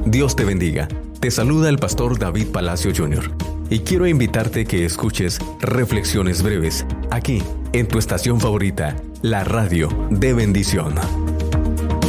Dios te bendiga. Te saluda el pastor David Palacio Jr. Y quiero invitarte que escuches Reflexiones Breves, aquí, en tu estación favorita, la radio de bendición.